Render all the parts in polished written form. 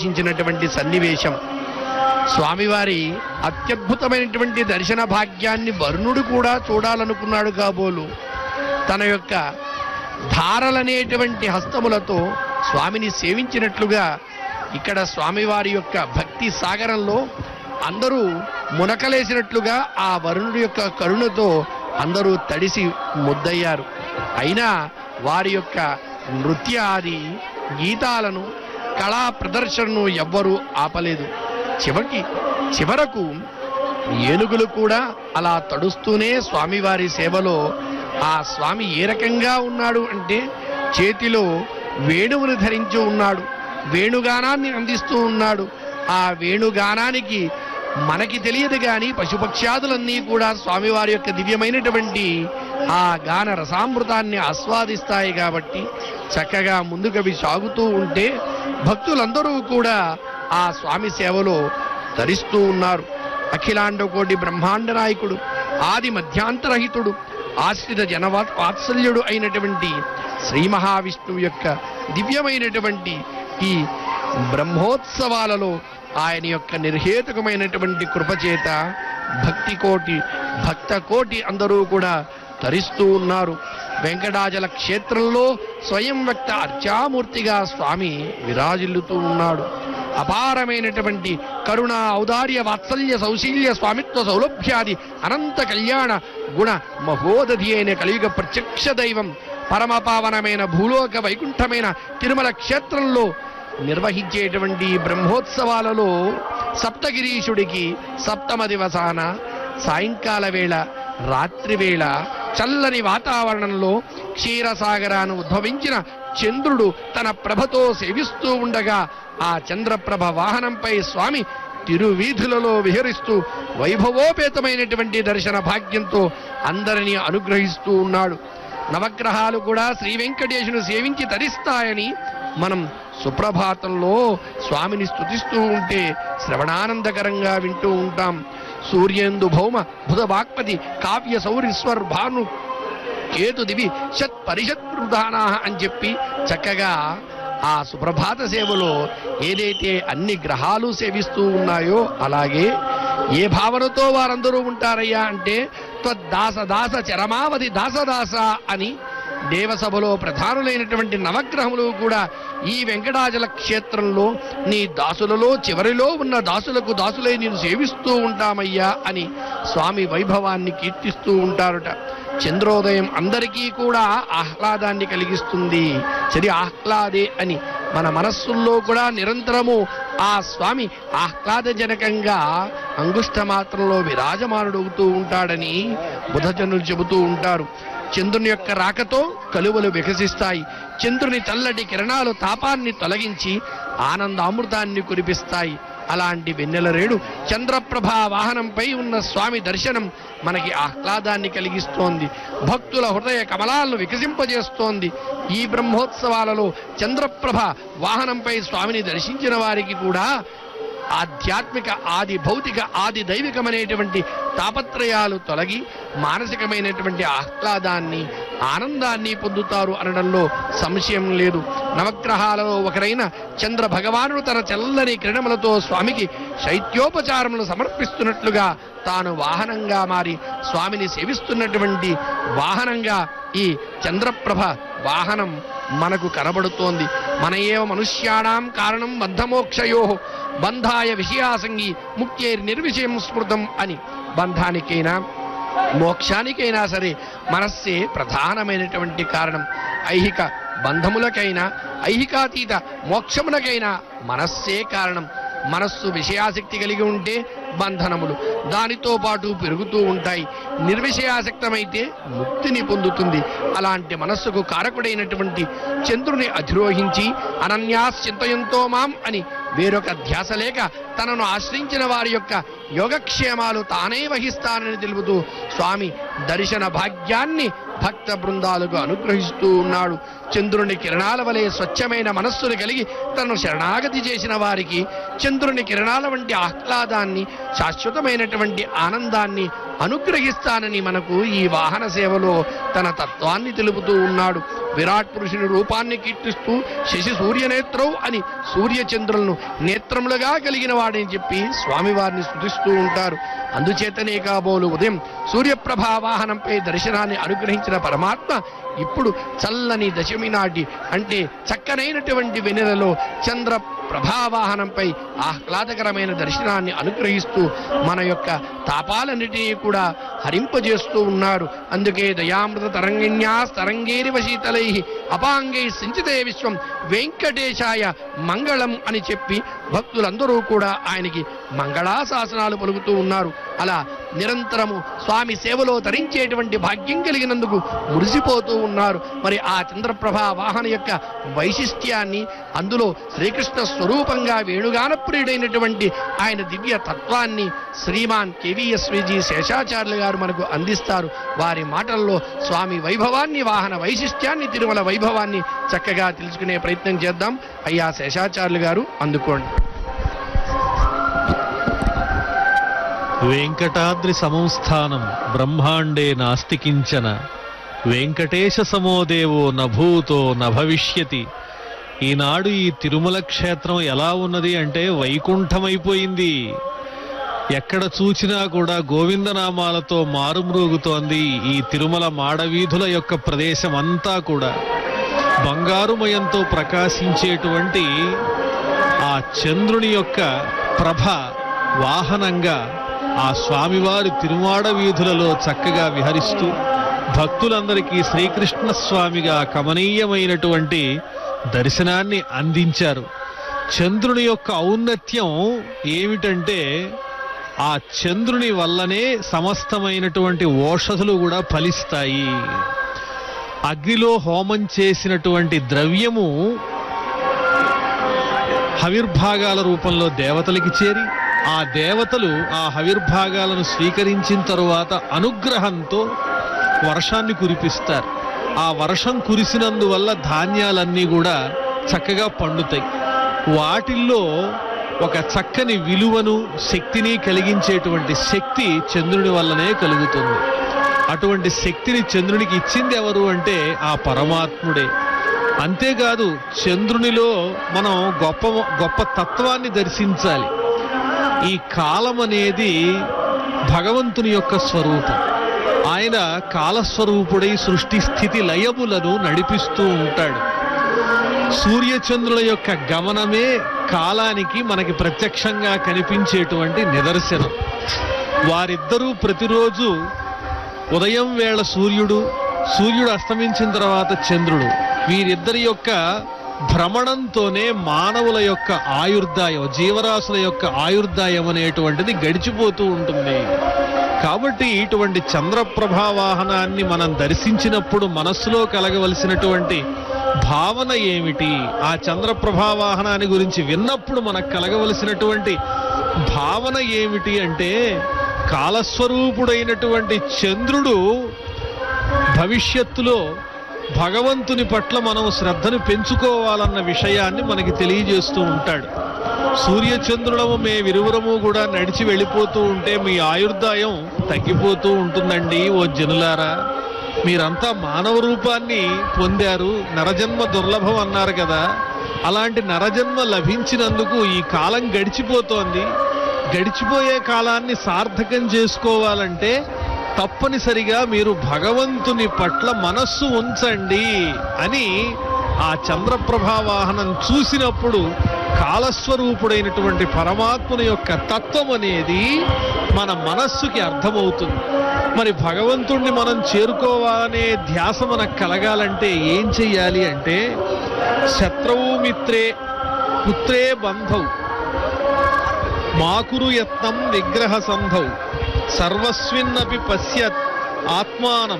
ప్రవేశించినటువంటి సన్నివేశం. స్వామివారి అత్యద్భుతమైనటువంటి దర్శన భాగ్యాన్ని వరుణుడు కూడా చూడాలనుకున్నాడు కాబోలు. తన యొక్క ధారలనేటువంటి హస్తములతో స్వామిని సేవించినట్లుగా ఇక్కడ స్వామివారి యొక్క భక్తి సాగరంలో అందరూ మునకలేసినట్లుగా ఆ వరుణుడి యొక్క కరుణతో అందరూ తడిసి ముద్దయ్యారు. అయినా వారి యొక్క నృత్య ఆది గీతాలను కళా ప్రదర్శనను ఎవ్వరూ ఆపలేదు. చివరకు ఏనుగులు కూడా అలా తడుస్తూనే స్వామివారి సేవలో ఆ స్వామి ఏ రకంగా ఉన్నాడు అంటే చేతిలో వేణువును ధరించి ఉన్నాడు, వేణుగానాన్ని అందిస్తూ ఉన్నాడు. ఆ వేణుగానానికి మనకి తెలియదు కానీ పశుపక్ష్యాదులన్నీ కూడా స్వామివారి యొక్క దివ్యమైనటువంటి ఆ గాన రసామృతాన్ని ఆస్వాదిస్తాయి. కాబట్టి చక్కగా ముందుకవి సాగుతూ ఉంటే భక్తులందరూ కూడా ఆ స్వామి సేవలో ధరిస్తూ ఉన్నారు. అఖిలాండ కోటి బ్రహ్మాండ నాయకుడు, ఆది మధ్యాంతరహితుడు, ఆశ్రిత జనవాత్సల్యుడు అయినటువంటి శ్రీ మహావిష్ణువు యొక్క దివ్యమైనటువంటి ఈ బ్రహ్మోత్సవాలలో ఆయన యొక్క నిర్హేతుకమైనటువంటి కృపచేత భక్త కోటి అందరూ కూడా తరిస్తూ ఉన్నారు. వెంకటాచల క్షేత్రంలో స్వయం వ్యక్త అర్చామూర్తిగా స్వామి విరాజిల్లుతూ ఉన్నాడు. అపారమైనటువంటి కరుణ, ఔదార్య, వాత్సల్య, సౌశీల్య, స్వామిత్వ, సౌలభ్యాది అనంత కళ్యాణ గుణ మహోదధి అయిన కలియుగ ప్రత్యక్ష దైవం పరమపావనమైన భూలోక వైకుంఠమైన తిరుమల క్షేత్రంలో నిర్వహించేటువంటి బ్రహ్మోత్సవాలలో సప్తగిరీశుడికి సప్తమ దివసాన సాయంకాల వేళ, రాత్రి వేళ చల్లని వాతావరణంలో క్షీరసాగరాన్ని ఉద్భవించిన చంద్రుడు తన ప్రభతో సేవిస్తూ ఉండగా ఆ చంద్రప్రభ వాహనంపై స్వామి తిరువీధులలో విహరిస్తూ వైభవోపేతమైనటువంటి దర్శన భాగ్యంతో అందరినీ అనుగ్రహిస్తూ ఉన్నాడు. నవగ్రహాలు కూడా శ్రీ వెంకటేశుని సేవించి తరిస్తాయని మనం సుప్రభాతంలో స్వామిని స్తుతిస్తూ ఉంటే శ్రవణానందకరంగా వింటూ ఉంటాం. సూర్యేందు భౌమ బుధ వాక్పతి కావ్య సౌరిస్వర్ భాను కేతు దివి షత్ పరిషత్ ప్రధానా అని చెప్పి చక్కగా ఆ సుప్రభాత సేవలో ఏదైతే అన్ని గ్రహాలు సేవిస్తూ ఉన్నాయో అలాగే ఏ భావనతో వారందరూ ఉంటారయ్యా అంటే త్వద్దాస దాస చరమావధి దాసదాస అని దేవసభలో ప్రధానులైనటువంటి నవగ్రహములు కూడా ఈ వెంకటాచల క్షేత్రంలో నీ దాసులలో చివరిలో ఉన్న దాసులకు దాసులై నేను సేవిస్తూ ఉంటామయ్యా అని స్వామి వైభవాన్ని కీర్తిస్తూ ఉంటారుట. చంద్రోదయం అందరికీ కూడా ఆహ్లాదాన్ని కలిగిస్తుంది. చరి ఆహ్లాదే అని మన మనస్సుల్లో కూడా నిరంతరము ఆ స్వామి ఆహ్లాదజనకంగా అంగుష్ట మాత్రంలో విరాజమానుడవుతూ ఉంటాడని బుధజనులు చెబుతూ ఉంటారు. చంద్రుని యొక్క రాకతో కలువలు వికసిస్తాయి. చంద్రుని చల్లటి కిరణాలు తాపాన్ని తొలగించి ఆనందామృతాన్ని కురిపిస్తాయి. అలాంటి వెన్నెలరేడు చంద్రప్రభ వాహనంపై ఉన్న స్వామి దర్శనం మనకి ఆహ్లాదాన్ని కలిగిస్తోంది. భక్తుల హృదయ కమలాలను వికసింపజేస్తోంది. ఈ బ్రహ్మోత్సవాలలో చంద్రప్రభ వాహనంపై స్వామిని దర్శించిన వారికి కూడా ఆధ్యాత్మిక ఆది భౌతిక ఆది దైవికమైనటువంటి తాపత్రయాలు తొలగి మానసికమైనటువంటి ఆహ్లాదాన్ని ఆనందాన్ని పొందుతారు అనడంలో సంశయం లేదు. నవగ్రహాలలో ఒకరైన చంద్ర భగవానుడు తన చల్లని కిరణములతో స్వామికి శైత్యోపచారములు సమర్పిస్తున్నట్లుగా తాను వాహనంగా మారి స్వామిని సేవిస్తున్నటువంటి వాహనంగా ఈ చంద్రప్రభ వాహనం మనకు కనబడుతోంది. మన ఏవ మనుష్యాణం కారణం బంధమోక్షయో బంధాయ విషయాసంగి ముక్తేర్ నిర్విషయం స్మృతం అని బంధానికైనా మోక్షానికైనా సరే మనస్సే ప్రధానమైనటువంటి కారణం. ఐహిక బంధములకైనా ఐహికాతీత మోక్షములకైనా మనస్సే కారణం. మనస్సు విషయాసక్తి కలిగి ఉంటే బంధనములు దానితో పాటు పెరుగుతూ ఉంటాయి. నిర్విషయాసక్తమైతే ముక్తిని పొందుతుంది. అలాంటి మనస్సుకు కారకుడైనటువంటి చంద్రుని అధిరోహించి అనన్యాశ్చింతయంతో మాం అని వేరొక ధ్యాస లేక తనను ఆశ్రయించిన వారి యొక్క యోగక్షేమాలు తానే వహిస్తానని తెలుపుతూ స్వామి దర్శన భాగ్యాన్ని భక్త బృందాలకు అనుగ్రహిస్తూ ఉన్నాడు. చంద్రుని కిరణాల వలె స్వచ్ఛమైన మనస్సును కలిగి తనను శరణాగతి చేసిన వారికి చంద్రుని కిరణాల వంటి ఆహ్లాదాన్ని శాశ్వతమైనటువంటి ఆనందాన్ని అనుగ్రహిస్తానని మనకు ఈ వాహన సేవలో తన తత్వాన్ని తెలుపుతూ ఉన్నాడు. విరాట్ పురుషుని రూపాన్ని కీర్తిస్తూ శశి సూర్యనేత్రౌ అని సూర్యచంద్రులను నేత్రములుగా కలిగిన వాడని చెప్పి స్వామివారిని స్తుతిస్తూ ఉంటారు. అందుచేతనే కాబోలు ఉదయం సూర్యప్రభా వాహనంపై దర్శనాన్ని అనుగ్రహించిన పరమాత్మ ఇప్పుడు చల్లని దశమి నాటి అంటే చక్కనైనటువంటి వెన్నెలలో చంద్ర ప్రభావాహనంపై ఆహ్లాదకరమైన దర్శనాన్ని అనుగ్రహిస్తూ మన యొక్క తాపాలన్నిటినీ కూడా హరింపజేస్తూ ఉన్నారు. అందుకే దయామృత తరంగిణ్యా తరంగేరి వశీతలై అపాంగై సించితే విశ్వం వెంకటేశాయ మంగళం అని చెప్పి భక్తులందరూ కూడా ఆయనకి మంగళాశాసనాలు పలుకుతూ ఉన్నారు. అలా నిరంతరము స్వామి సేవలో తరించేటువంటి భాగ్యం కలిగినందుకు మురిసిపోతూ ఉన్నారు. మరి ఆ చంద్రప్రభా వాహన యొక్క వైశిష్ట్యాన్ని, అందులో శ్రీకృష్ణ స్వరూపంగా వేణుగాన ప్రియుడైనటువంటి ఆయన దివ్య తత్వాన్ని శ్రీమాన్ కేవీఎస్విజీ శేషాచార్యులు గారు మనకు అందిస్తారు. వారి మాటల్లో స్వామి వైభవాన్ని, వాహన వైశిష్ట్యాన్ని, తిరుమల వైభవాన్ని చక్కగా తెలుసుకునే ప్రయత్నం చేద్దాం. అయ్యా శేషాచార్యులు గారు అందుకోండి. వెంకటాద్రి సంస్థానం బ్రహ్మాండే నాస్తి కించన వెంకటేశ సమోదేవో నభూతో నభవిష్యతి. ఈనాడు ఈ తిరుమల క్షేత్రం ఎలా ఉన్నది అంటే వైకుంఠమైపోయింది. ఎక్కడ చూచినా కూడా గోవిందనామాలతో మారుమ్రోగుతోంది. ఈ తిరుమల మాడవీధుల యొక్క ప్రదేశం అంతా కూడా బంగారుమయంతో ప్రకాశించేటువంటి ఆ చంద్రుని యొక్క ప్రభ వాహనంగా ఆ స్వామివారి తిరుమాడ వీధులలో చక్కగా విహరిస్తూ భక్తులందరికీ శ్రీకృష్ణ స్వామిగా కమనీయమైనటువంటి దర్శనాన్ని అందించారు. చంద్రుని యొక్క ఔన్నత్యం ఏమిటంటే ఆ చంద్రుని వల్లనే సమస్తమైనటువంటి ఓషధులు కూడా ఫలిస్తాయి. అగ్నిలో హోమం చేసినటువంటి ద్రవ్యము హవిర్భాగాల రూపంలో దేవతలకి చేరి ఆ దేవతలు ఆ హవిర్భాగాలను స్వీకరించిన తరువాత అనుగ్రహంతో వర్షాన్ని కురిపిస్తారు. ఆ వర్షం కురిసినందువల్ల ధాన్యాలన్నీ కూడా చక్కగా పండుతాయి. వాటిల్లో ఒక చక్కని విలువను, శక్తిని కలిగించేటువంటి శక్తి చంద్రుని వల్లనే కలుగుతుంది. అటువంటి శక్తిని చంద్రునికి ఇచ్చింది ఎవరు అంటే ఆ పరమాత్ముడే. అంతేకాదు చంద్రునిలో మనం గొప్ప తత్వాన్ని దర్శించాలి. ఈ కాలం అనేది భగవంతుని యొక్క స్వరూపం. ఆయన కాలస్వరూపుడై సృష్టి స్థితి లయములను నడిపిస్తూ ఉంటాడు. సూర్యచంద్రుల యొక్క గమనమే కాలానికి మనకి ప్రత్యక్షంగా కనిపించేటువంటి నిదర్శనం. వారిద్దరూ ప్రతిరోజు ఉదయం వేళ సూర్యుడు అస్తమించిన తర్వాత చంద్రుడు, వీరిద్దరి యొక్క భ్రమణంతోనే మానవుల యొక్క ఆయుర్దాయం, జీవరాశుల యొక్క ఆయుర్దాయం అనేటువంటిది గడిచిపోతూ ఉంటుంది. కాబట్టి ఇటువంటి చంద్రప్రభా వాహనాన్ని మనం దర్శించినప్పుడు మనస్సులో కలగవలసినటువంటి భావన ఏమిటి, ఆ చంద్రప్రభా వాహనాన్ని గురించి విన్నప్పుడు మనకు కలగవలసినటువంటి భావన ఏమిటి అంటే కాలస్వరూపుడైనటువంటి చంద్రుడు భవిష్యత్తులో భగవంతుని పట్ల మనం శ్రద్ధను పెంచుకోవాలన్న విషయాన్ని మనకి తెలియజేస్తూ ఉంటాడు. సూర్యచంద్రులము మేమిరువురము కూడా నడిచి వెళ్ళిపోతూ ఉంటే మీ ఆయుర్దాయం తగ్గిపోతూ ఉంటుందండి. ఓ జనులారా, మీరంతా మానవ రూపాన్ని పొందారు, నరజన్మ దుర్లభం అన్నారు కదా. అలాంటి నరజన్మ లభించినందుకు ఈ కాలం గడిచిపోతోంది. గడిచిపోయే కాలాన్ని సార్థకం చేసుకోవాలంటే తప్పనిసరిగా మీరు భగవంతుని పట్ల మనస్సు ఉంచండి అని ఆ చంద్రప్రభా వాహనం చూసినప్పుడు కాలస్వరూపుడైనటువంటి పరమాత్ముని యొక్క తత్వం అనేది మన మనస్సుకి అర్థమవుతుంది. మరి భగవంతుణ్ణి మనం చేరుకోవాలనే ధ్యాస మనకు కలగాలంటే ఏం చెయ్యాలి అంటే శత్రువు మిత్రే పుత్రే బంధౌ మాకురు యత్నం విగ్రహ సంధౌ సర్వస్మిన్నపి పశ్యత్ ఆత్మానం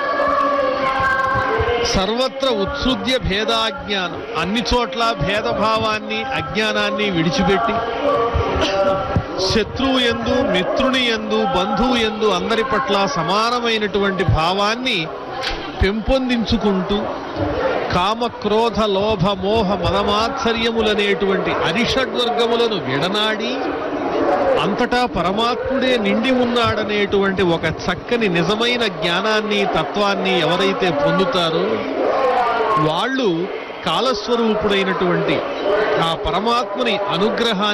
సర్వత్ర ఉత్సృజ్య భేదాజ్ఞానం. అన్ని చోట్ల భేదభావాన్ని, అజ్ఞానాన్ని విడిచిపెట్టి శత్రువు యందు, మిత్రుని యందు, బంధువు యందు అందరి పట్ల సమానమైనటువంటి భావాన్ని పెంపొందించుకుంటూ కామ క్రోధ లోభ మోహ మదమాత్సర్యములనేటువంటి అరిషడ్వర్గములను విడనాడి అంతటా పరమాత్ముడే నిండి ఉన్నాడనేటువంటి ఒక చక్కని నిజమైన జ్ఞానాన్ని తత్వాన్ని ఎవరైతే పొందుతారో వాళ్ళు కాలస్వరూపుడైనటువంటి ఆ పరమాత్మని అనుగ్రహాన్ని